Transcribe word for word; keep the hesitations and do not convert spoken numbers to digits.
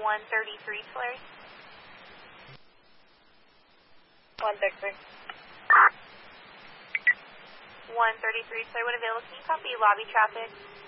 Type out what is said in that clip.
one thirty-three, Tulare. one thirty-three. one thirty-three, Tulare, when available, can you copy lobby traffic?